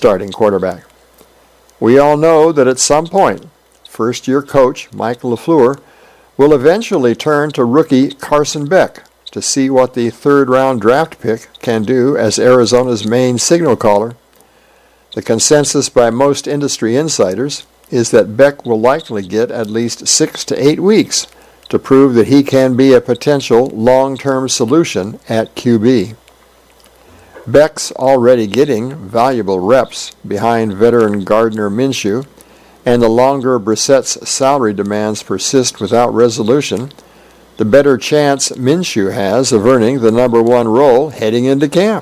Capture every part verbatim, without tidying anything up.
starting quarterback. We all know that at some point, first-year coach Mike LaFleur will eventually turn to rookie Carson Beck to see what the third-round draft pick can do as Arizona's main signal caller. The consensus by most industry insiders is that Beck will likely get at least six to eight weeks to prove that he can be a potential long-term solution at Q B. Beck's already getting valuable reps behind veteran Gardner Minshew, and the longer Brissett's salary demands persist without resolution, the better chance Minshew has of earning the number one role heading into camp.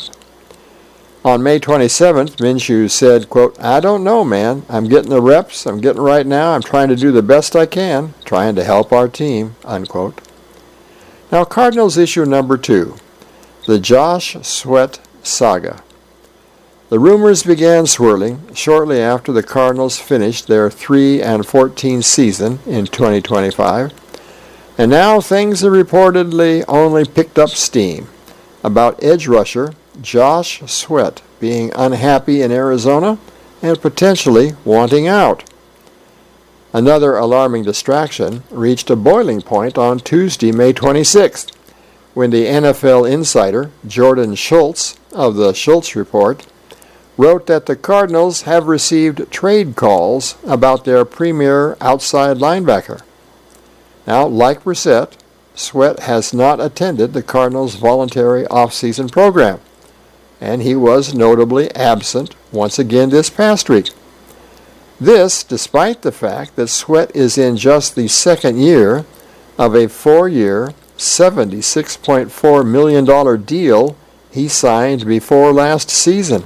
On May twenty-seventh, Minshew said, quote, "I don't know, man. I'm getting the reps. I'm getting right now. I'm trying to do the best I can, trying to help our team," unquote. Now, Cardinals issue number two, the Josh Sweat saga. The rumors began swirling shortly after the Cardinals finished their three and fourteen season in twenty twenty-five, and now things have reportedly only picked up steam about edge rusher Josh Sweat being unhappy in Arizona and potentially wanting out. Another alarming distraction reached a boiling point on Tuesday, May twenty-sixth, when the N F L insider Jordan Schultz of the Schultz Report wrote that the Cardinals have received trade calls about their premier outside linebacker. Now, like Brissett, Sweat has not attended the Cardinals' voluntary off-season program, and he was notably absent once again this past week. This despite the fact that Sweat is in just the second year of a four-year, seventy-six point four million dollars deal he signed before last season.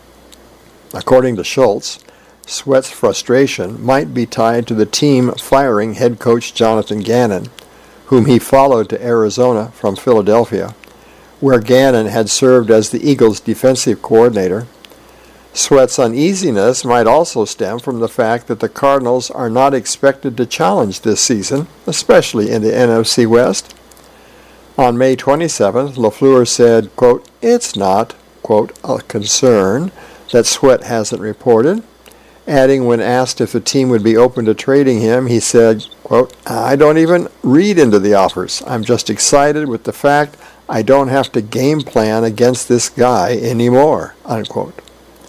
According to Schultz, Sweat's frustration might be tied to the team firing head coach Jonathan Gannon, whom he followed to Arizona from Philadelphia, where Gannon had served as the Eagles' defensive coordinator. Sweat's uneasiness might also stem from the fact that the Cardinals are not expected to challenge this season, especially in the N F C West. On May twenty-seventh, LaFleur said, quote, "It's not, quote, a concern that Sweat hasn't reported," adding when asked if the team would be open to trading him, he said, quote, "I don't even read into the offers. I'm just excited with the fact I don't have to game plan against this guy anymore," unquote.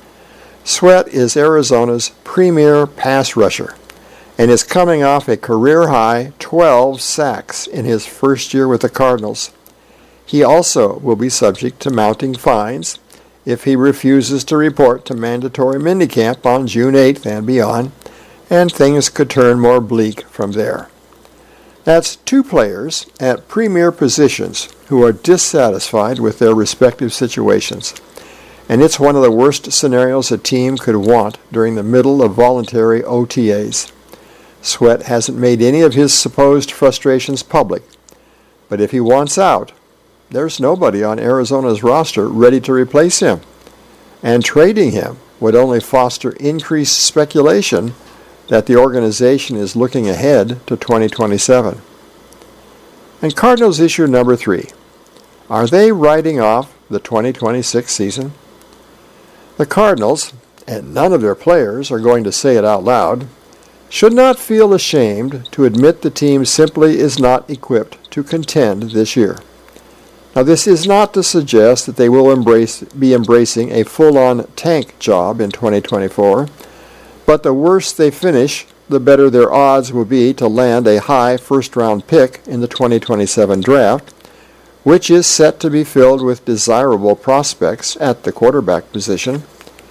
Sweat is Arizona's premier pass rusher and is coming off a career-high twelve sacks in his first year with the Cardinals. He also will be subject to mounting fines if he refuses to report to mandatory minicamp on June eighth and beyond, and things could turn more bleak from there. That's two players at premier positions who are dissatisfied with their respective situations, and it's one of the worst scenarios a team could want during the middle of voluntary O T As. Sweat hasn't made any of his supposed frustrations public, but if he wants out, there's nobody on Arizona's roster ready to replace him, and trading him would only foster increased speculation that the organization is looking ahead to twenty twenty-seven. And Cardinals issue number three. Are they writing off the twenty twenty-six season? The Cardinals, and none of their players are going to say it out loud, should not feel ashamed to admit the team simply is not equipped to contend this year. Now, this is not to suggest that they will embrace, be embracing a full-on tank job in twenty twenty-four, but the worse they finish, the better their odds will be to land a high first-round pick in the twenty twenty-seven draft, which is set to be filled with desirable prospects at the quarterback position.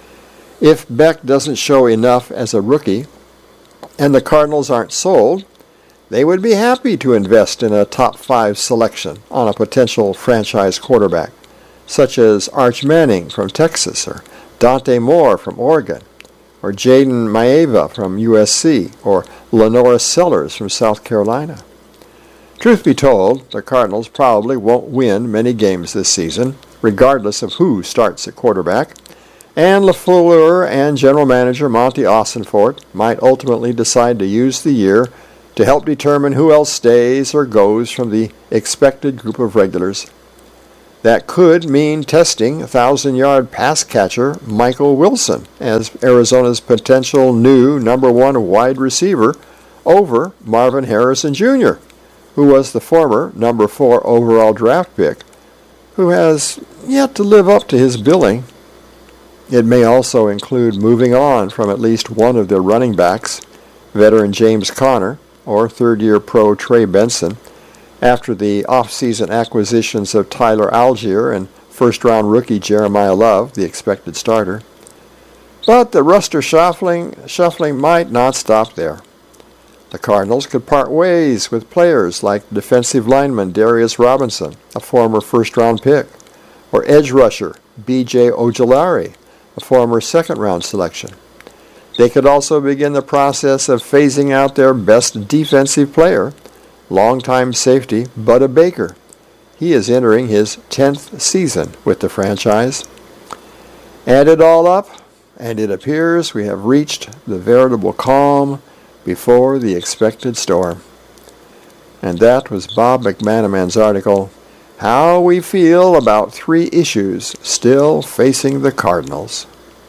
If Beck doesn't show enough as a rookie, and the Cardinals aren't sold, they would be happy to invest in a top five selection on a potential franchise quarterback, such as Arch Manning from Texas, or Dante Moore from Oregon, or Jaden Maeva from U S C, or Lenora Sellers from South Carolina. Truth be told, the Cardinals probably won't win many games this season, regardless of who starts at quarterback, and LaFleur and General Manager Monty Ossenfort might ultimately decide to use the year to help determine who else stays or goes from the expected group of regulars. That could mean testing thousand-yard pass catcher Michael Wilson as Arizona's potential new number one wide receiver over Marvin Harrison Junior, who was the former number four overall draft pick, who has yet to live up to his billing. It may also include moving on from at least one of their running backs, veteran James Conner or third-year pro Trey Benson, after the off-season acquisitions of Tyler Algier and first-round rookie Jeremiah Love, the expected starter. But the roster shuffling, shuffling might not stop there. The Cardinals could part ways with players like defensive lineman Darius Robinson, a former first-round pick, or edge rusher B J Ojulari, a former second-round selection. They could also begin the process of phasing out their best defensive player, longtime safety Budda Baker. He is entering his tenth season with the franchise. Add it all up, and it appears we have reached the veritable calm before the expected storm. And that was Bob McManaman's article, How We Feel About Three Issues Still Facing the Cardinals.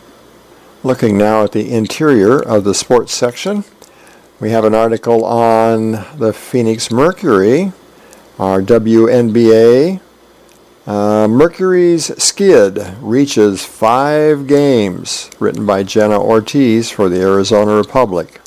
Looking now at the interior of the sports section, we have an article on the Phoenix Mercury, our W N B A. Uh, Mercury's skid reaches five games, written by Jenna Ortiz for the Arizona Republic.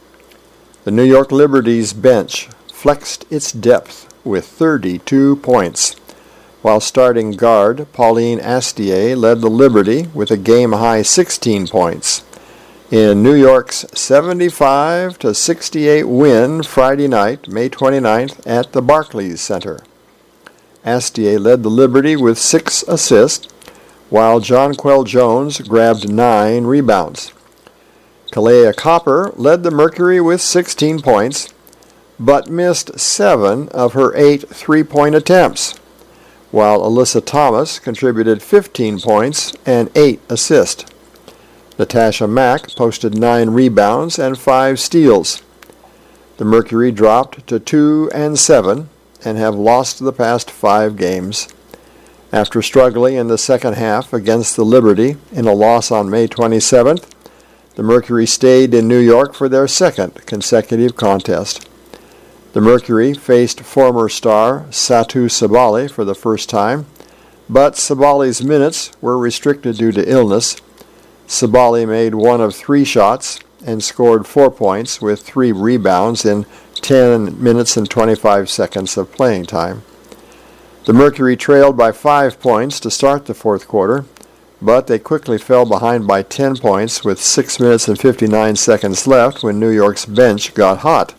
The New York Liberty's bench flexed its depth with thirty-two points, while starting guard Pauline Astier led the Liberty with a game-high sixteen points in New York's seventy-five to sixty-eight win Friday night, May twenty-ninth, at the Barclays Center. Astier led the Liberty with six assists, while Jonquel Jones grabbed nine rebounds. Kalea Copper led the Mercury with sixteen points, but missed seven of her eight three-point attempts, while Alyssa Thomas contributed fifteen points and eight assists. Natasha Mack posted nine rebounds and five steals. The Mercury dropped to two and seven and have lost the past five games. After struggling in the second half against the Liberty in a loss on May twenty-seventh, the Mercury stayed in New York for their second consecutive contest. The Mercury faced former star Satu Sabali for the first time, but Sabali's minutes were restricted due to illness. Sabali made one of three shots and scored four points with three rebounds in ten minutes and twenty-five seconds of playing time. The Mercury trailed by five points to start the fourth quarter, but they quickly fell behind by ten points with six minutes and fifty-nine seconds left when New York's bench got hot.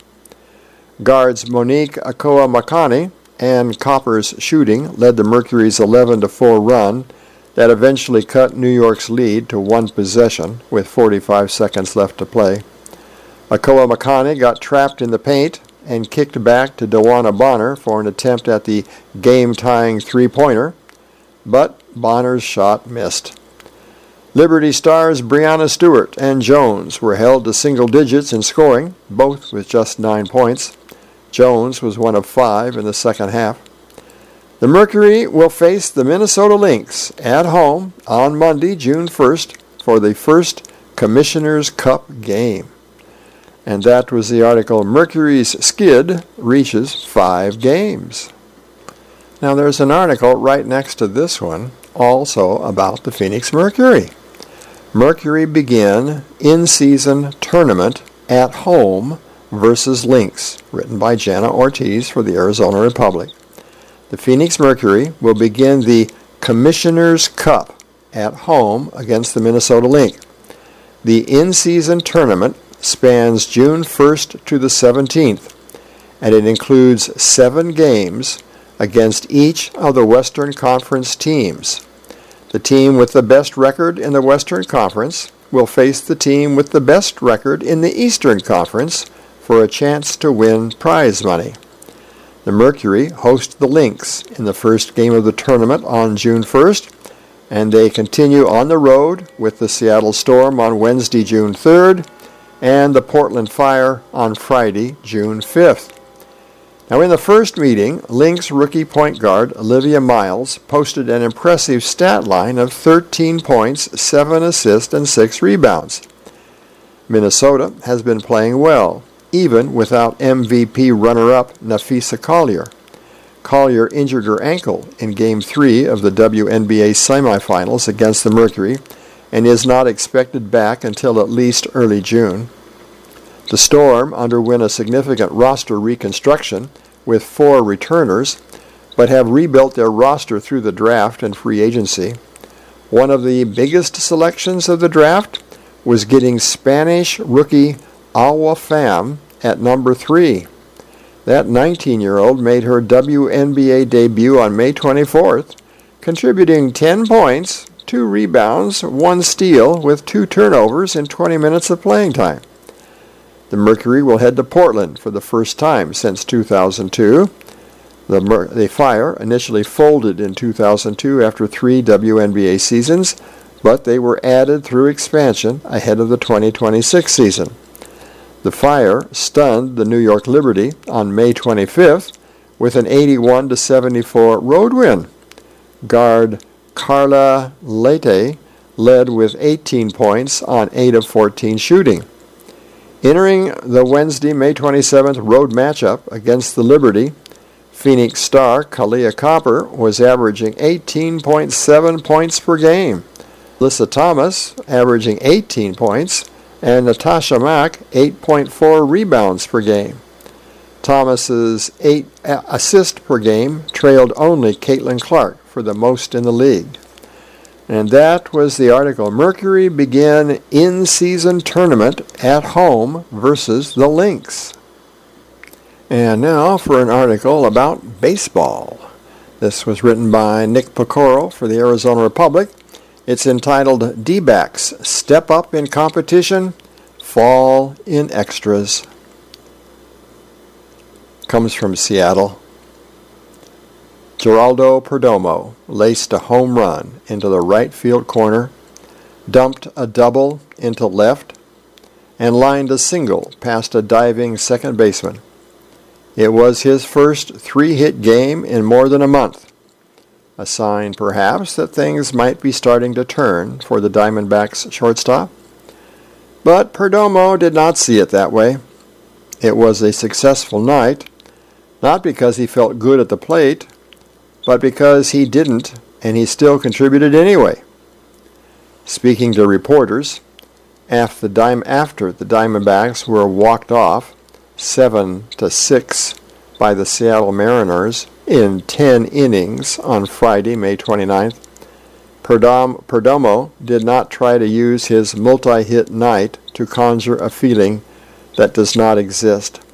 Guards Monique Akoa-Makani and Copper's shooting led the Mercury's eleven to four run that eventually cut New York's lead to one possession with forty-five seconds left to play. Akoa-Makani got trapped in the paint and kicked back to Dawana Bonner for an attempt at the game-tying three-pointer, but Bonner's shot missed. Liberty stars Brianna Stewart and Jones were held to single digits in scoring, both with just nine points. Jones was one of five in the second half. The Mercury will face the Minnesota Lynx at home on Monday, June first, for the first Commissioner's Cup game. And that was the article, Mercury's skid reaches five games. Now there's an article right next to this one also about the Phoenix Mercury. Mercury begin in-season tournament at home versus Lynx, written by Jana Ortiz for the Arizona Republic. The Phoenix Mercury will begin the Commissioner's Cup at home against the Minnesota Lynx. The in-season tournament spans June first to the seventeenth, and it includes seven games against each of the Western Conference teams. The team with the best record in the Western Conference will face the team with the best record in the Eastern Conference for a chance to win prize money. The Mercury host the Lynx in the first game of the tournament on June first, and they continue on the road with the Seattle Storm on Wednesday, June third, and the Portland Fire on Friday, June fifth. Now, in the first meeting, Lynx rookie point guard Olivia Miles posted an impressive stat line of thirteen points, seven assists, and six rebounds. Minnesota has been playing well, even without M V P runner-up Napheesa Collier. Collier injured her ankle in Game three of the W N B A semifinals against the Mercury and is not expected back until at least early June. The Storm underwent a significant roster reconstruction with four returners, but have rebuilt their roster through the draft and free agency. One of the biggest selections of the draft was getting Spanish rookie Alwa Pham at number three. That nineteen-year-old made her W N B A debut on May twenty-fourth, contributing ten points, two rebounds, one steal, with two turnovers in twenty minutes of playing time. The Mercury will head to Portland for the first time since two thousand two. The, Mer- the Fire initially folded in two thousand two after three W N B A seasons, but they were added through expansion ahead of the twenty twenty-six season. The Fire stunned the New York Liberty on May twenty-fifth with an eighty-one to seventy-four road win. Guard Carla Leite led with eighteen points on eight of fourteen shooting. Entering the Wednesday, May twenty-seventh road matchup against the Liberty, Phoenix star Kalia Copper was averaging eighteen point seven points per game. Alyssa Thomas averaging eighteen points, and Natasha Mack eight point four rebounds per game. Thomas's eight assists per game trailed only Caitlin Clark for the most in the league. And that was the article. Mercury begin in-season tournament at home versus the Lynx. And now for an article about baseball. This was written by Nick Pecoro for the Arizona Republic. It's entitled D-backs Step Up in Competition, Fall in Extras. Comes from Seattle. Geraldo Perdomo laced a home run into the right field corner, dumped a double into left, and lined a single past a diving second baseman. It was his first three-hit game in more than a month, a sign perhaps that things might be starting to turn for the Diamondbacks shortstop. But Perdomo did not see it that way. It was a successful night, not because he felt good at the plate, but because he didn't, and he still contributed anyway. Speaking to reporters, after the, Dim- after the Diamondbacks were walked off seven to six by the Seattle Mariners in ten innings on Friday, May twenty-ninth, Perdom- Perdomo did not try to use his multi-hit night to conjure a feeling that does not exist.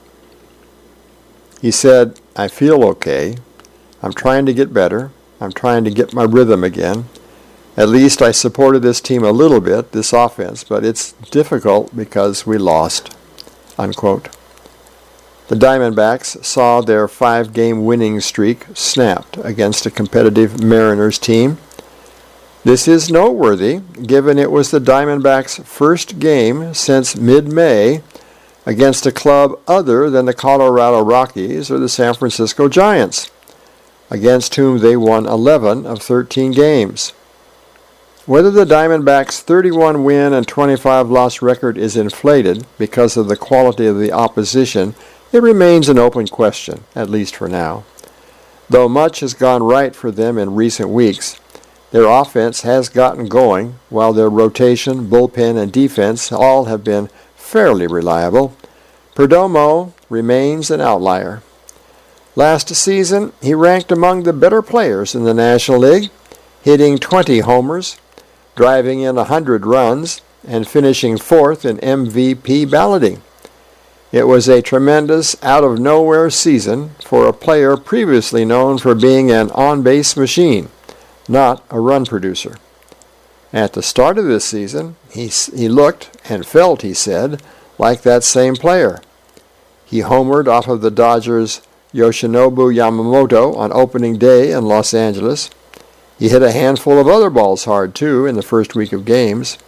He said, "I feel okay. I'm trying to get better. I'm trying to get my rhythm again. At least I supported this team a little bit, this offense, but it's difficult because we lost." Unquote. The Diamondbacks saw their five-game winning streak snapped against a competitive Mariners team. This is noteworthy, given it was the Diamondbacks' first game since mid-May against a club other than the Colorado Rockies or the San Francisco Giants, against whom they won eleven of thirteen games. Whether the Diamondbacks' thirty-one win and twenty-five loss record is inflated because of the quality of the opposition, it remains an open question, at least for now. Though much has gone right for them in recent weeks, their offense has gotten going, while their rotation, bullpen, and defense all have been fairly reliable. Perdomo remains an outlier. Last season, he ranked among the better players in the National League, hitting twenty homers, driving in one hundred runs, and finishing fourth in M V P balloting. It was a tremendous out-of-nowhere season for a player previously known for being an on-base machine, not a run producer. At the start of this season, he, he looked and felt, he said, like that same player. He homered off of the Dodgers' Yoshinobu Yamamoto on opening day in Los Angeles. He hit a handful of other balls hard, too, in the first week of games.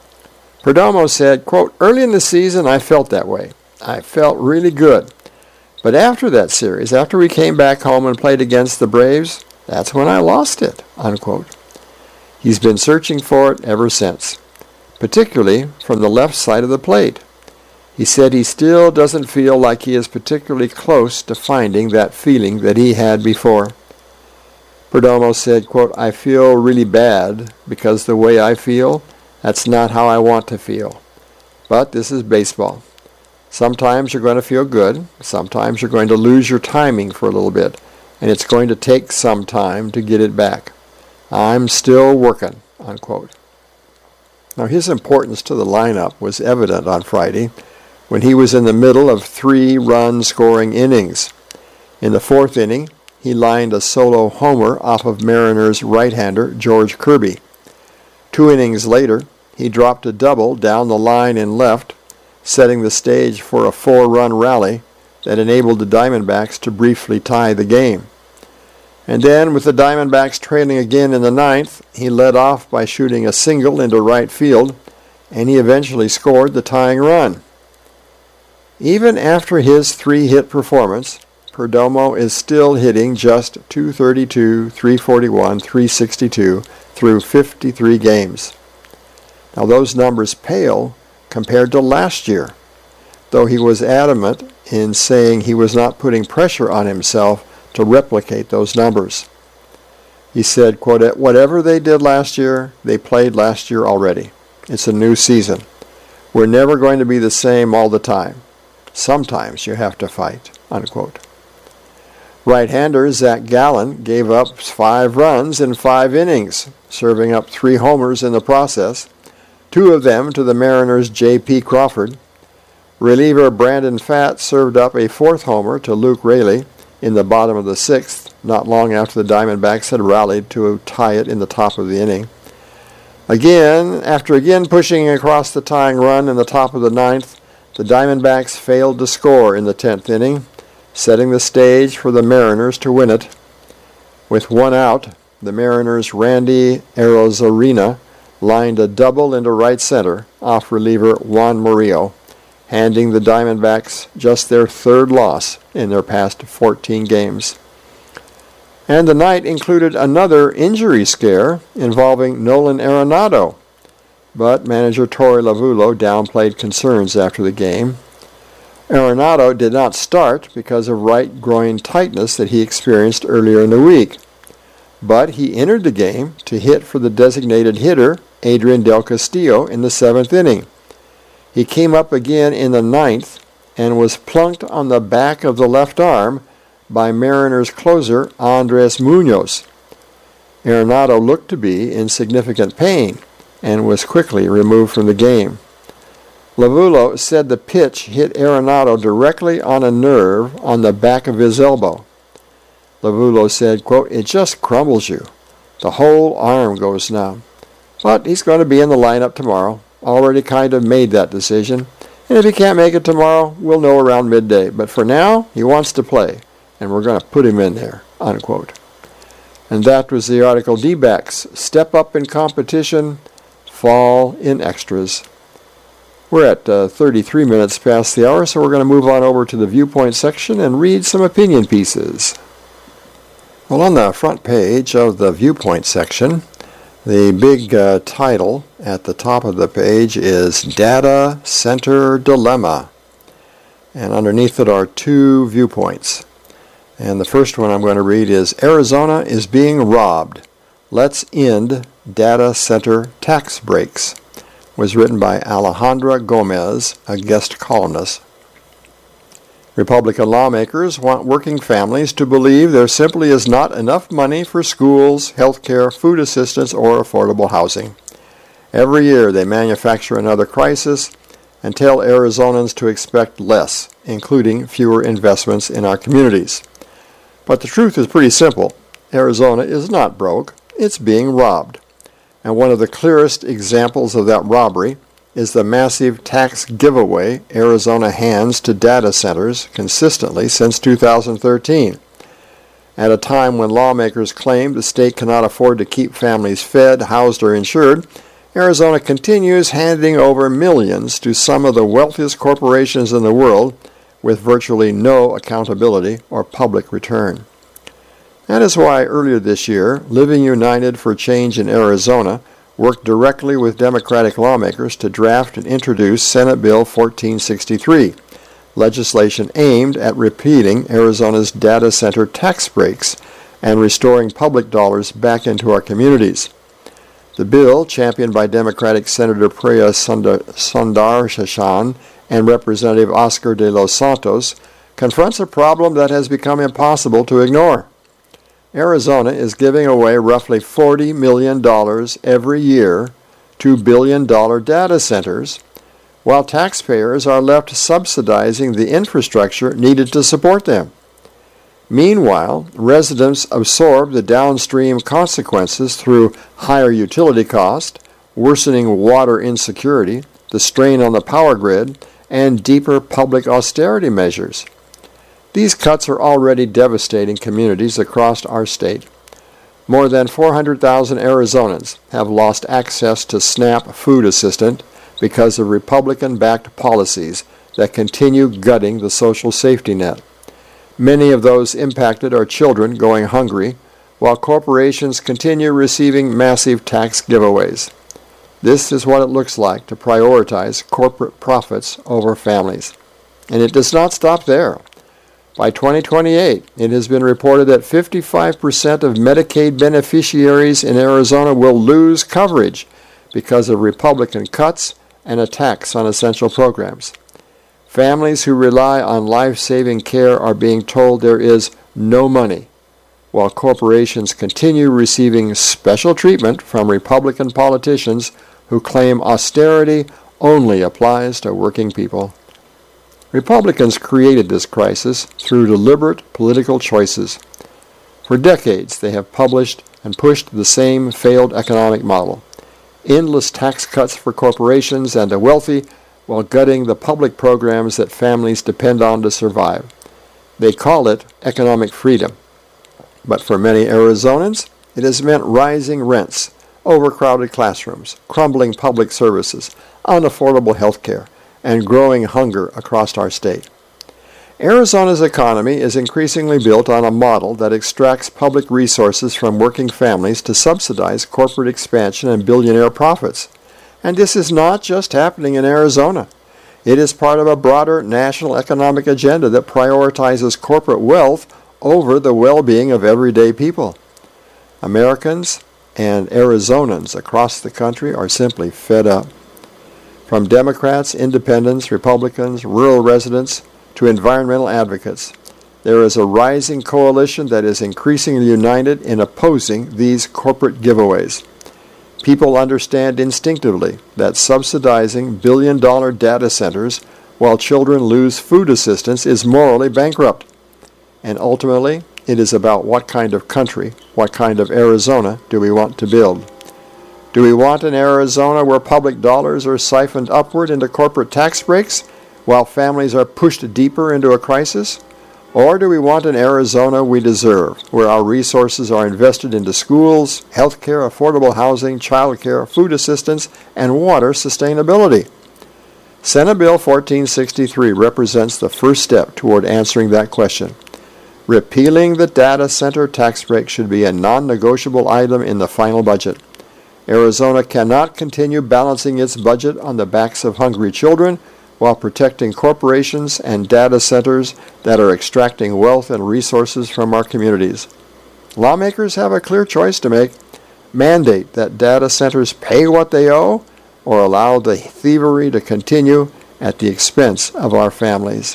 Perdomo said, quote, "Early in the season, I felt that way. I felt really good. But after that series, after we came back home and played against the Braves, that's when I lost it," unquote. He's been searching for it ever since, particularly from the left side of the plate. He said he still doesn't feel like he is particularly close to finding that feeling that he had before. Perdomo said, quote, "I feel really bad because the way I feel, that's not how I want to feel. But this is baseball. Sometimes you're going to feel good. Sometimes you're going to lose your timing for a little bit, and it's going to take some time to get it back. I'm still working," unquote. Now, his importance to the lineup was evident on Friday when he was in the middle of three run-scoring innings. In the fourth inning, he lined a solo homer off of Mariners right-hander George Kirby. Two innings later, he dropped a double down the line in left, setting the stage for a four-run rally that enabled the Diamondbacks to briefly tie the game. And then, with the Diamondbacks trailing again in the ninth, he led off by shooting a single into right field, and he eventually scored the tying run. Even after his three-hit performance, Perdomo is still hitting just two thirty-two, three forty-one, three sixty-two through fifty-three games. Now those numbers pale compared to last year, though he was adamant in saying he was not putting pressure on himself to replicate those numbers. He said, quote, "Whatever they did last year, they played last year already. It's a new season. We're never going to be the same all the time. Sometimes you have to fight," unquote. Right-hander Zach Gallen gave up five runs in five innings, serving up three homers in the process, two of them to the Mariners' J P Crawford. Reliever Brandon Pfaadt served up a fourth homer to Luke Raley in the bottom of the sixth, not long after the Diamondbacks had rallied to tie it in the top of the inning. Again, after again pushing across the tying run in the top of the ninth, the Diamondbacks failed to score in the tenth inning, setting the stage for the Mariners to win it. With one out, the Mariners' Randy Arozarena lined a double into right center off reliever Juan Murillo, handing the Diamondbacks just their third loss in their past fourteen games. And the night included another injury scare involving Nolan Arenado, but manager Torey Lovullo downplayed concerns after the game. Arenado did not start because of right groin tightness that he experienced earlier in the week, but he entered the game to hit for the designated hitter Adrian Del Castillo in the seventh inning. He came up again in the ninth and was plunked on the back of the left arm by Mariners closer Andres Munoz. Arenado looked to be in significant pain and was quickly removed from the game. Lovullo said the pitch hit Arenado directly on a nerve on the back of his elbow. Lovullo said, quote, "It just crumbles you. The whole arm goes numb. But he's going to be in the lineup tomorrow. Already kind of made that decision. And if he can't make it tomorrow, we'll know around midday. But for now, he wants to play, and we're going to put him in there," unquote. And that was the article, D-backs Step Up in Competition, Fall in Extras. We're at uh, thirty-three minutes past the hour, so we're going to move on over to the Viewpoint section and read some opinion pieces. Well, on the front page of the Viewpoint section, the big uh, title at the top of the page is Data Center Dilemma. And underneath it are two viewpoints. And the first one I'm going to read is Arizona is being robbed. Let's end data center tax breaks. Was written by Alejandra Gomez, a guest columnist. Republican lawmakers want working families to believe there simply is not enough money for schools, health care, food assistance, or affordable housing. Every year they manufacture another crisis and tell Arizonans to expect less, including fewer investments in our communities. But the truth is pretty simple. Arizona is not broke. It's being robbed. And one of the clearest examples of that robbery is the massive tax giveaway Arizona hands to data centers consistently since two thousand thirteen. At a time when lawmakers claim the state cannot afford to keep families fed, housed, or insured, Arizona continues handing over millions to some of the wealthiest corporations in the world with virtually no accountability or public return. That is why earlier this year, Living United for Change in Arizona worked directly with Democratic lawmakers to draft and introduce Senate Bill fourteen sixty-three, legislation aimed at repealing Arizona's data center tax breaks and restoring public dollars back into our communities. The bill, championed by Democratic Senator Priya Sundarshan and Representative Oscar de los Santos, confronts a problem that has become impossible to ignore. Arizona is giving away roughly forty million dollars every year to billion-dollar data centers, while taxpayers are left subsidizing the infrastructure needed to support them. Meanwhile, residents absorb the downstream consequences through higher utility costs, worsening water insecurity, the strain on the power grid, and deeper public austerity measures. These cuts are already devastating communities across our state. More than four hundred thousand Arizonans have lost access to SNAP food assistance because of Republican-backed policies that continue gutting the social safety net. Many of those impacted are children going hungry, while corporations continue receiving massive tax giveaways. This is what it looks like to prioritize corporate profits over families. And it does not stop there. By twenty twenty-eight, it has been reported that fifty-five percent of Medicaid beneficiaries in Arizona will lose coverage because of Republican cuts and attacks on essential programs. Families who rely on life-saving care are being told there is no money, while corporations continue receiving special treatment from Republican politicians who claim austerity only applies to working people. Republicans created this crisis through deliberate political choices. For decades, they have published and pushed the same failed economic model: endless tax cuts for corporations and the wealthy while gutting the public programs that families depend on to survive. They call it economic freedom. But for many Arizonans, it has meant rising rents, overcrowded classrooms, crumbling public services, unaffordable health care, and growing hunger across our state. Arizona's economy is increasingly built on a model that extracts public resources from working families to subsidize corporate expansion and billionaire profits. And this is not just happening in Arizona. It is part of a broader national economic agenda that prioritizes corporate wealth over the well-being of everyday people. Americans and Arizonans across the country are simply fed up. From Democrats, independents, Republicans, rural residents, to environmental advocates, there is a rising coalition that is increasingly united in opposing these corporate giveaways. People understand instinctively that subsidizing billion-dollar data centers while children lose food assistance is morally bankrupt. And ultimately, it is about what kind of country, what kind of Arizona do we want to build. Do we want an Arizona where public dollars are siphoned upward into corporate tax breaks while families are pushed deeper into a crisis? Or do we want an Arizona we deserve, where our resources are invested into schools, health care, affordable housing, child care, food assistance, and water sustainability? Senate Bill fourteen sixty-three represents the first step toward answering that question. Repealing the data center tax break should be a non-negotiable item in the final budget. Arizona cannot continue balancing its budget on the backs of hungry children while protecting corporations and data centers that are extracting wealth and resources from our communities. Lawmakers have a clear choice to make: mandate that data centers pay what they owe, or allow the thievery to continue at the expense of our families.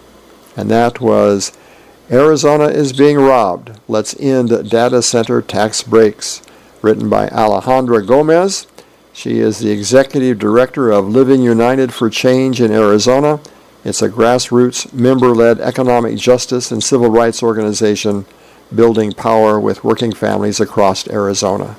And that was Arizona is Being Robbed. Let's End Data Center Tax Breaks, written by Alejandra Gomez. She is the executive director of Living United for Change in Arizona. It's a grassroots, member-led economic justice and civil rights organization building power with working families across Arizona.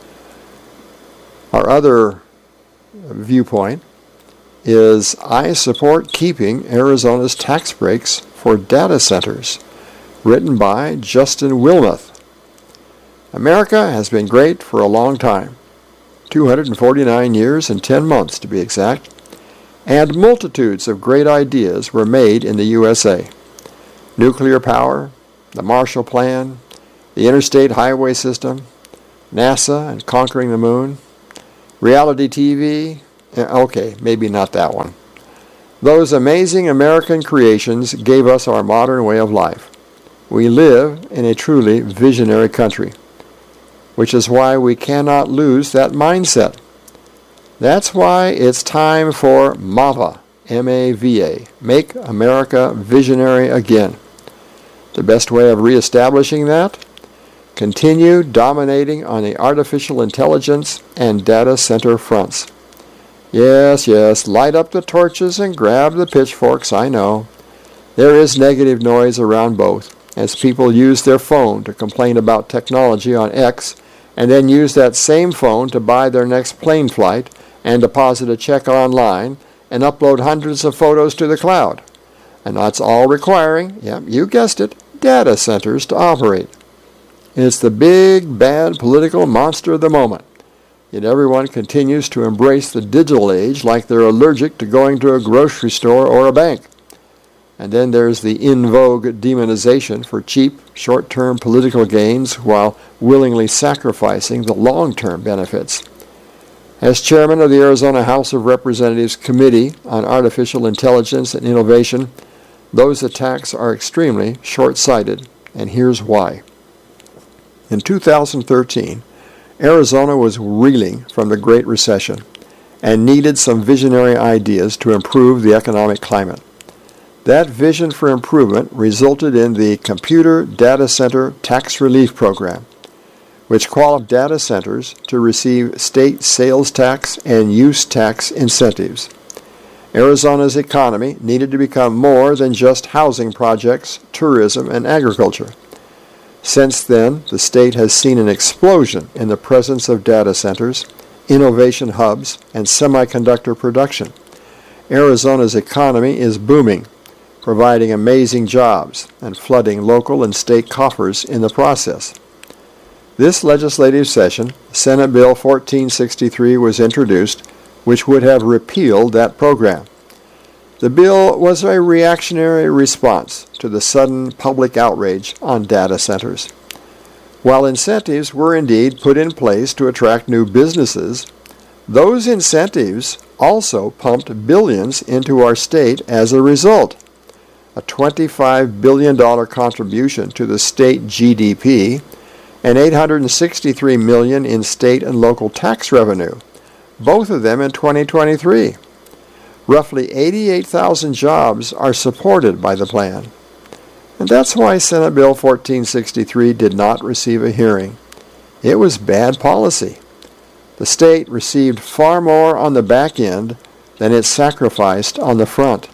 Our other viewpoint is I support keeping Arizona's tax breaks for data centers, written by Justin Wilmoth. America has been great for a long time, two hundred forty-nine years and ten months to be exact. and multitudes of great ideas were made in the U S A. Nuclear power, the Marshall Plan, the interstate highway system, NASA and conquering the moon, reality T V, okay, maybe not that one. Those amazing American creations gave us our modern way of life. We live in a truly visionary country, which is why we cannot lose that mindset. That's why it's time for MAVA, M A V A, Make America Visionary Again. The best way of reestablishing that? Continue dominating on the artificial intelligence and data center fronts. Yes, yes, light up the torches and grab the pitchforks, I know. There is negative noise around both, as people use their phone to complain about technology on X, and then use that same phone to buy their next plane flight and deposit a check online and upload hundreds of photos to the cloud. And that's all requiring, yep, you guessed it, data centers to operate. It's the big, bad political monster of the moment. Yet everyone continues to embrace the digital age like they're allergic to going to a grocery store or a bank. And then there's the in vogue demonization for cheap, short-term political gains while willingly sacrificing the long-term benefits. As chairman of the Arizona House of Representatives Committee on Artificial Intelligence and Innovation, those attacks are extremely short-sighted, and here's why. In two thousand thirteen, Arizona was reeling from the Great Recession and needed some visionary ideas to improve the economic climate. That vision for improvement resulted in the Computer Data Center Tax Relief Program, which qualified data centers to receive state sales tax and use tax incentives. Arizona's economy needed to become more than just housing projects, tourism, and agriculture. Since then, the state has seen an explosion in the presence of data centers, innovation hubs, and semiconductor production. Arizona's economy is booming, providing amazing jobs and flooding local and state coffers in the process. This legislative session, Senate Bill fourteen sixty-three was introduced, which would have repealed that program. The bill was a reactionary response to the sudden public outrage on data centers. While incentives were indeed put in place to attract new businesses, those incentives also pumped billions into our state as a result. A twenty-five billion dollars contribution to the state G D P and eight hundred sixty-three million dollars in state and local tax revenue, both of them in twenty twenty-three. Roughly eighty-eight thousand jobs are supported by the plan. And that's why Senate Bill fourteen sixty-three did not receive a hearing. It was bad policy. The state received far more on the back end than it sacrificed on the front.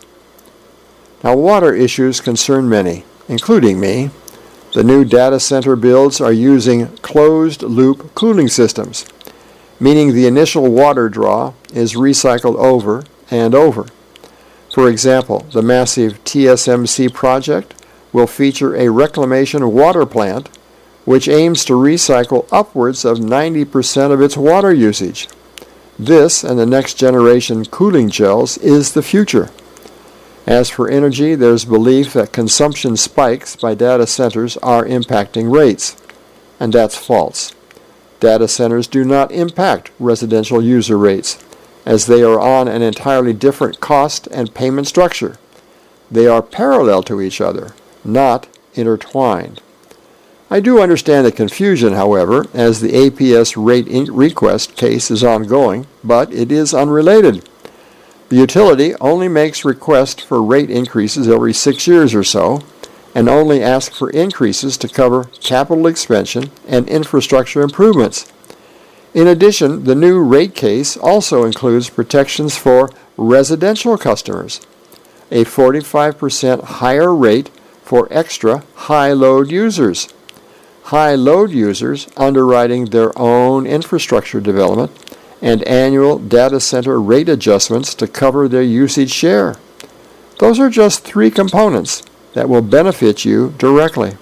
Now, water issues concern many, including me. The new data center builds are using closed-loop cooling systems, meaning the initial water draw is recycled over and over. For example, the massive T S M C project will feature a reclamation water plant which aims to recycle upwards of ninety percent of its water usage. This and the next generation cooling gels is the future. As for energy, there's belief that consumption spikes by data centers are impacting rates, and that's false. Data centers do not impact residential user rates, as they are on an entirely different cost and payment structure. They are parallel to each other, not intertwined. I do understand the confusion, however, as the A P S rate request case is ongoing, but it is unrelated. The utility only makes requests for rate increases every six years or so, and only asks for increases to cover capital expansion and infrastructure improvements. In addition, the new rate case also includes protections for residential customers, a forty-five percent higher rate for extra high-load users. High-load users underwriting their own infrastructure development, and annual data center rate adjustments to cover their usage share. Those are just three components that will benefit you directly.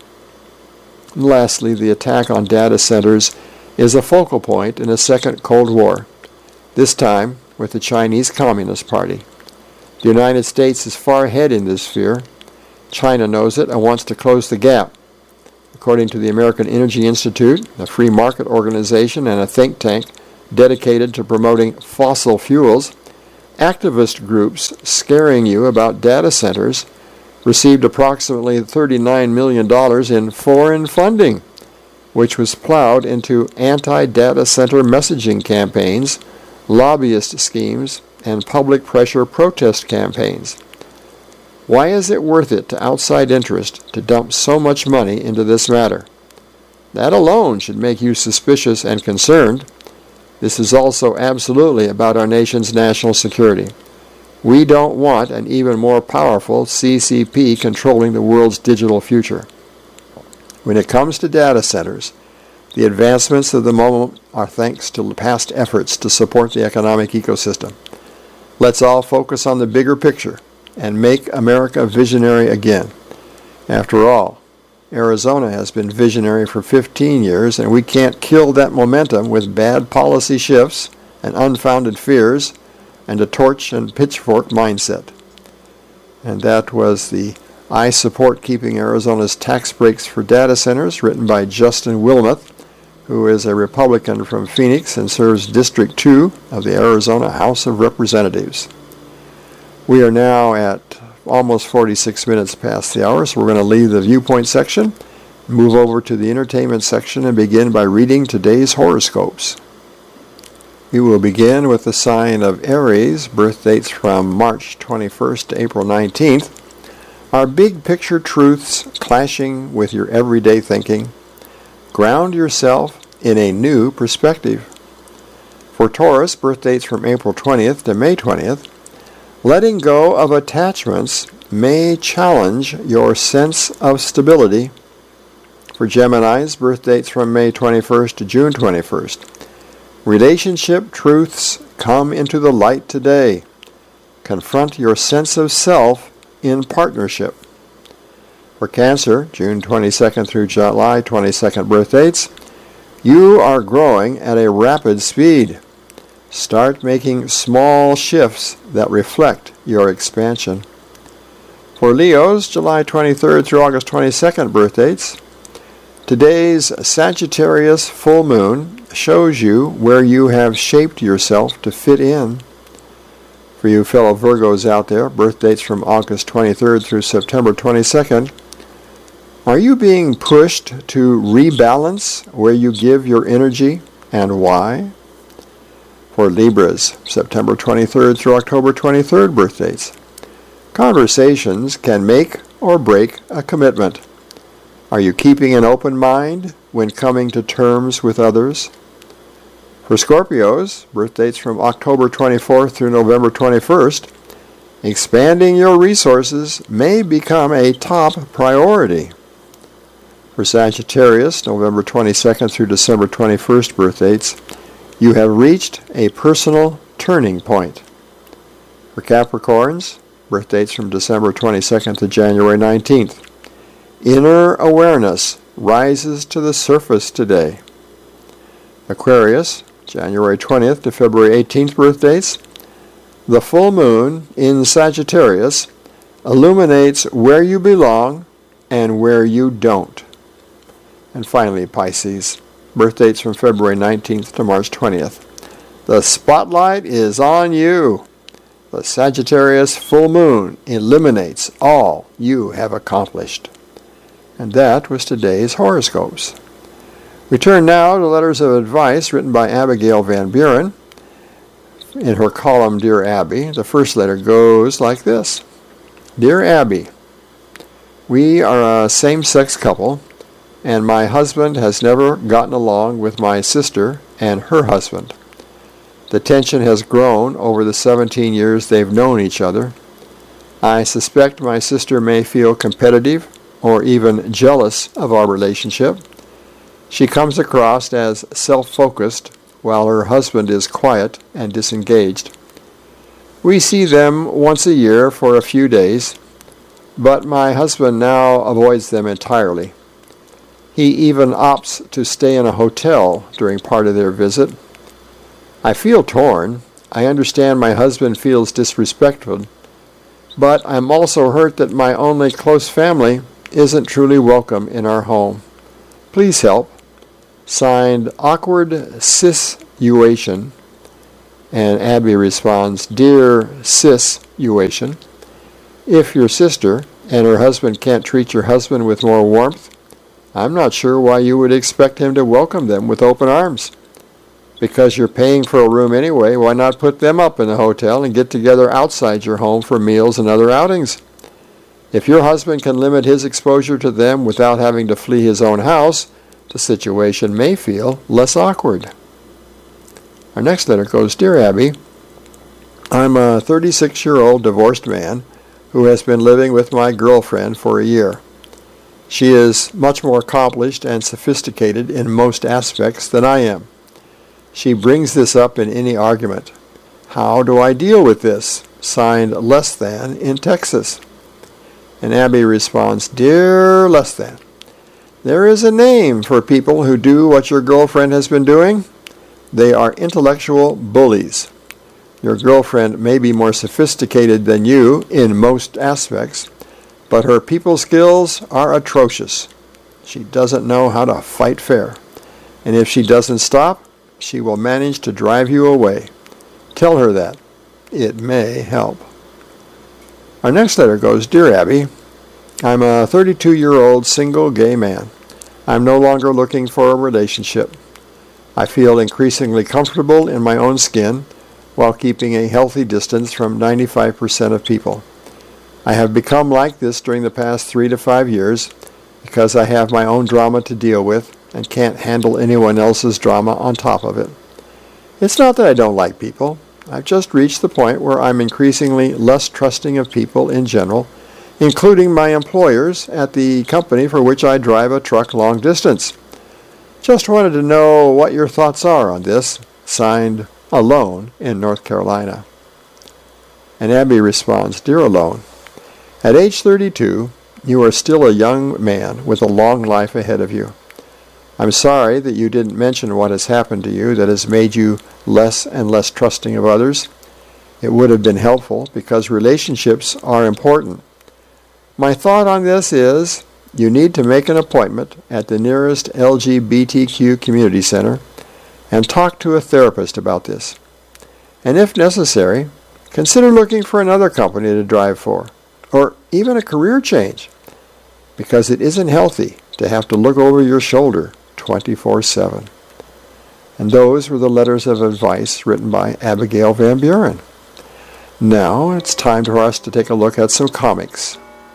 And lastly, the attack on data centers is a focal point in a second Cold War, this time with the Chinese Communist Party. The United States is far ahead in this sphere. China knows it and wants to close the gap. According to the American Energy Institute, a free market organization and a think tank dedicated to promoting fossil fuels, activist groups scaring you about data centers received approximately thirty-nine million dollars in foreign funding, which was plowed into anti-data center messaging campaigns, lobbyist schemes, and public pressure protest campaigns. Why is it worth it to outside interest to dump so much money into this matter? That alone should make you suspicious and concerned. This is also absolutely about our nation's national security. We don't want an even more powerful C C P controlling the world's digital future. When it comes to data centers, the advancements of the moment are thanks to past efforts to support the economic ecosystem. Let's all focus on the bigger picture and make America visionary again. After all, Arizona has been visionary for fifteen years, and we can't kill that momentum with bad policy shifts and unfounded fears and a torch and pitchfork mindset. And that was the I Support Keeping Arizona's Tax Breaks for Data Centers, written by Justin Wilmoth, who is a Republican from Phoenix and serves District two of the Arizona House of Representatives. We are now at almost forty-six minutes past the hour, so we're going to leave the viewpoint section, move over to the entertainment section, and begin by reading today's horoscopes. We will begin with the sign of Aries, birth dates from March twenty-first to April nineteenth. Are big picture truths clashing with your everyday thinking? Ground yourself in a new perspective. For Taurus, birth dates from April twentieth to May twentieth, letting go of attachments may challenge your sense of stability. For Geminis, birth dates from May twenty-first to June twenty-first, relationship truths come into the light today. Confront your sense of self in partnership. For Cancer, June twenty-second through July twenty-second birth dates, you are growing at a rapid speed. Start making small shifts that reflect your expansion. For Leos, July twenty-third through August twenty-second birth dates, today's Sagittarius full moon shows you where you have shaped yourself to fit in. For you fellow Virgos out there, birth dates from August twenty-third through September twenty-second, are you being pushed to rebalance where you give your energy and why? For Libras, September twenty-third through October twenty-third birth dates, conversations can make or break a commitment. Are you keeping an open mind when coming to terms with others? For Scorpios, birth dates from October twenty-fourth through November twenty-first, expanding your resources may become a top priority. For Sagittarius, November twenty-second through December twenty-first birth dates, you have reached a personal turning point. For Capricorns, birth dates from December twenty-second to January nineteenth, inner awareness rises to the surface today. Aquarius, January twentieth to February eighteenth birth dates, the full moon in Sagittarius illuminates where you belong and where you don't. And finally, Pisces, birth dates from February nineteenth to March twentieth. The spotlight is on you. The Sagittarius full moon illuminates all you have accomplished. And that was today's horoscopes. We turn now to letters of advice written by Abigail Van Buren. In her column, Dear Abby, the first letter goes like this. Dear Abby, we are a same-sex couple, and my husband has never gotten along with my sister and her husband. The tension has grown over the seventeen years they've known each other. I suspect my sister may feel competitive or even jealous of our relationship. She comes across as self-focused, while her husband is quiet and disengaged. We see them once a year for a few days, but my husband now avoids them entirely. He even opts to stay in a hotel during part of their visit. I feel torn. I understand my husband feels disrespected, but I'm also hurt that my only close family isn't truly welcome in our home. Please help. Signed, Awkward Sis-uation. And Abby responds, Dear Sis-uation, if your sister and her husband can't treat your husband with more warmth, I'm not sure why you would expect him to welcome them with open arms. Because you're paying for a room anyway, why not put them up in the hotel and get together outside your home for meals and other outings? If your husband can limit his exposure to them without having to flee his own house, the situation may feel less awkward. Our next letter goes, Dear Abby, I'm a thirty-six-year-old divorced man who has been living with my girlfriend for a year. She is much more accomplished and sophisticated in most aspects than I am. She brings this up in any argument. How do I deal with this? Signed, Less Than, in Texas. And Abby responds, Dear Less Than, there is a name for people who do what your girlfriend has been doing. They are intellectual bullies. Your girlfriend may be more sophisticated than you in most aspects, but her people skills are atrocious. She doesn't know how to fight fair. And if she doesn't stop, she will manage to drive you away. Tell her that. It may help. Our next letter goes, Dear Abby, I'm a thirty-two-year-old single gay man. I'm no longer looking for a relationship. I feel increasingly comfortable in my own skin while keeping a healthy distance from ninety-five percent of people. I have become like this during the past three to five years because I have my own drama to deal with and can't handle anyone else's drama on top of it. It's not that I don't like people. I've just reached the point where I'm increasingly less trusting of people in general, including my employers at the company for which I drive a truck long distance. Just wanted to know what your thoughts are on this. Signed, Alone in North Carolina. And Abby responds, Dear Alone, at age thirty-two, you are still a young man with a long life ahead of you. I'm sorry that you didn't mention what has happened to you that has made you less and less trusting of others. It would have been helpful because relationships are important. My thought on this is you need to make an appointment at the nearest L G B T Q community center and talk to a therapist about this. And if necessary, consider looking for another company to drive for, or even a career change, because it isn't healthy to have to look over your shoulder twenty-four seven. And those were the letters of advice written by Abigail Van Buren. Now it's time for us to take a look at some comics.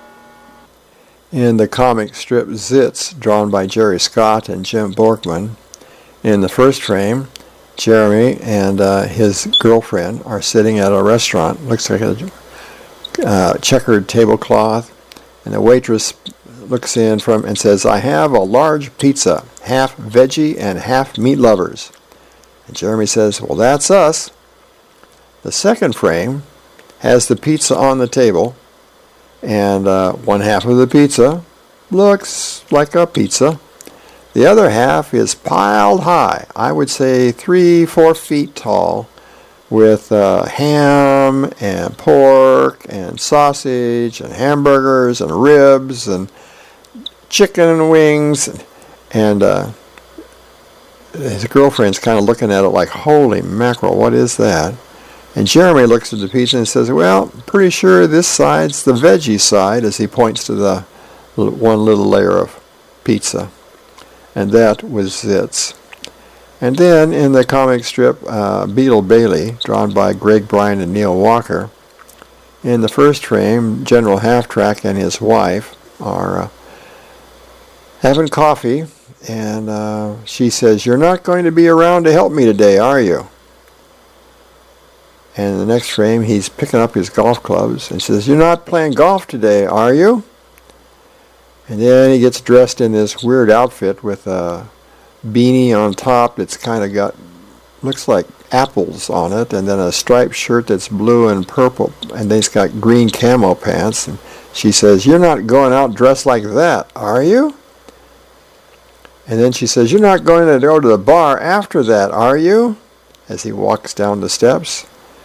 In the comic strip Zits, drawn by Jerry Scott and Jim Borkman, in the first frame, Jeremy and uh, his girlfriend are sitting at a restaurant. Looks like a uh, checkered tablecloth, and the waitress looks in from and says, I have a large pizza, half veggie and half meat lovers. And Jeremy says, well, that's us. The second frame has the pizza on the table, and uh, one half of the pizza looks like a pizza. The other half is piled high, I would say three, four feet tall, with uh, ham and pork and sausage and hamburgers and ribs and chicken wings. And uh, his girlfriend's kind of looking at it like, holy mackerel, what is that? And Jeremy looks at the pizza and says, well, pretty sure this side's the veggie side, as he points to the one little layer of pizza. And that was Zits. And then in the comic strip uh, Beetle Bailey, drawn by Greg Bryan and Neil Walker, in the first frame, General Half-Track and his wife are uh, having coffee, and uh, she says, you're not going to be around to help me today, are you? And in the next frame, he's picking up his golf clubs and says, you're not playing golf today, are you? And then he gets dressed in this weird outfit with a beanie on top that's kind of got, looks like apples on it, and then a striped shirt that's blue and purple, and then he's got green camo pants. And she says, you're not going out dressed like that, are you? And then she says, you're not going to go to the bar after that, are you? As he walks down the steps.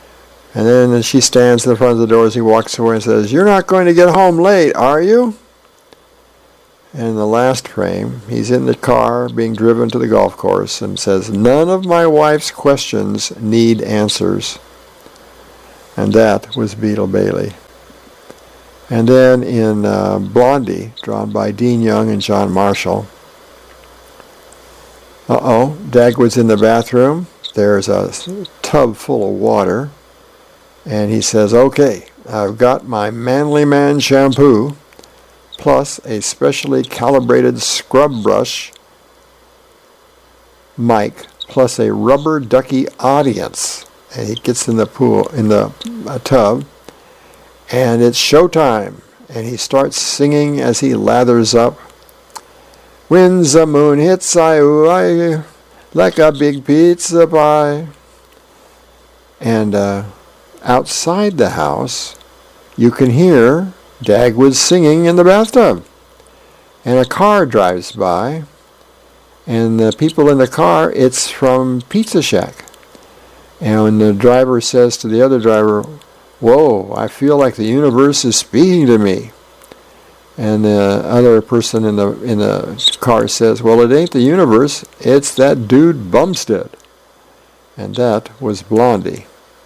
And then she stands in the front of the door as he walks away and says, "You're not going to get home late, are you?" And in the last frame, he's in the car being driven to the golf course and says, "None of my wife's questions need answers." And that was Beetle Bailey. And then in uh, Blondie, drawn by Dean Young and John Marshall, uh-oh, Dagwood's in the bathroom. There's a tub full of water. And he says, "Okay, I've got my Manly Man shampoo, plus a specially calibrated scrub brush mic, plus a rubber ducky audience." And he gets in the pool, in the uh, tub, and it's showtime. And he starts singing as he lathers up. "When the moon hits, I, I like a big pizza pie." And uh, outside the house, you can hear Dagwood singing in the bathtub. And a car drives by, and the people in the car, it's from Pizza Shack. And when the driver says to the other driver, "Whoa, I feel like the universe is speaking to me." And the other person in the in the car says, "Well, it ain't the universe, it's that dude Bumstead." And that was Blondie.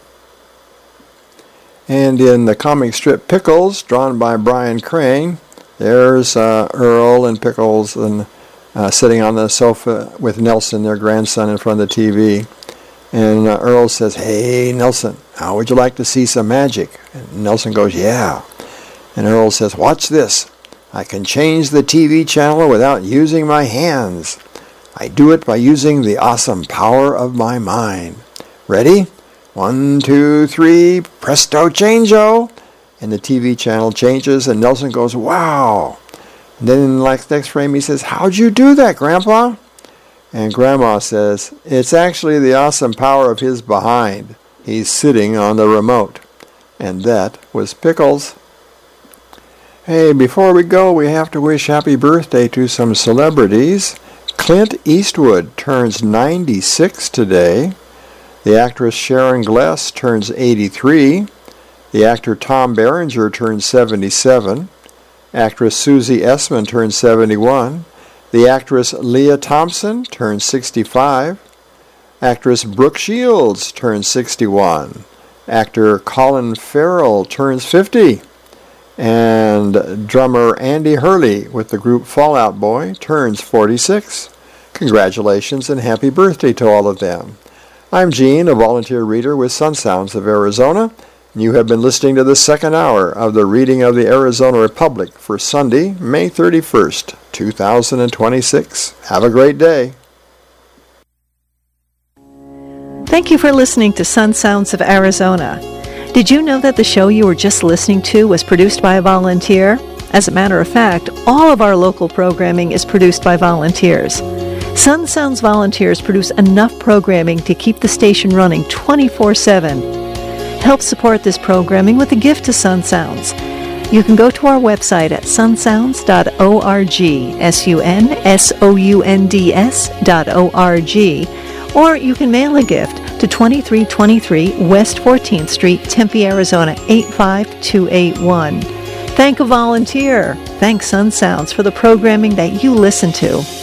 And in the comic strip Pickles, drawn by Brian Crane, there's uh, Earl and Pickles and uh, sitting on the sofa with Nelson, their grandson, in front of the T V. And uh, Earl says, "Hey, Nelson, how would you like to see some magic?" And Nelson goes, "Yeah." And Earl says, "Watch this. I can change the T V channel without using my hands. I do it by using the awesome power of my mind. Ready? One, two, three, presto changeo." And the T V channel changes, and Nelson goes, "Wow." And then in like the next frame, he says, "How'd you do that, Grandpa?" And Grandma says, "It's actually the awesome power of his behind. He's sitting on the remote." And that was Pickles. Hey, before we go, we have to wish happy birthday to some celebrities. Clint Eastwood turns ninety-six today. The actress Sharon Gless turns eighty-three. The actor Tom Berenger turns seventy-seven. Actress Susie Essman turns seventy-one. The actress Leah Thompson turns sixty-five. Actress Brooke Shields turns sixty-one. Actor Colin Farrell turns fifty. And drummer Andy Hurley with the group Fall Out Boy turns forty-six. Congratulations and happy birthday to all of them. I'm Gene, a volunteer reader with Sun Sounds of Arizona. You have been listening to the second hour of the Reading of the Arizona Republic for Sunday, May thirty-first, two thousand twenty-six. Have a great day. Thank you for listening to Sun Sounds of Arizona. Did you know that the show you were just listening to was produced by a volunteer? As a matter of fact, all of our local programming is produced by volunteers. Sun Sounds volunteers produce enough programming to keep the station running twenty-four seven. Help support this programming with a gift to Sun Sounds. You can go to our website at sun sounds dot org, S U N S O U N D S dot O R G, or you can mail a gift to twenty-three twenty-three West fourteenth Street, Tempe, Arizona, eight five two eight one. Thank a volunteer. Thank Sun Sounds for the programming that you listen to.